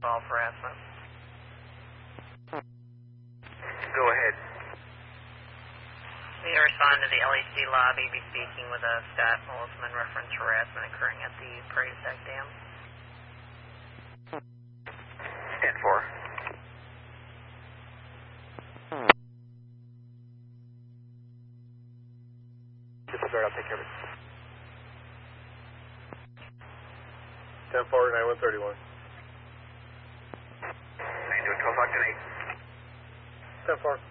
Golf harassment. Go ahead. We respond to the LEC lobby, be speaking with Scott Mollisman, reference harassment occurring at the Prairie Stack Dam. 10-4. Disregard, I'll take care of it. 10-4, 9131. 9 to 12 o'clock tonight. 10-4.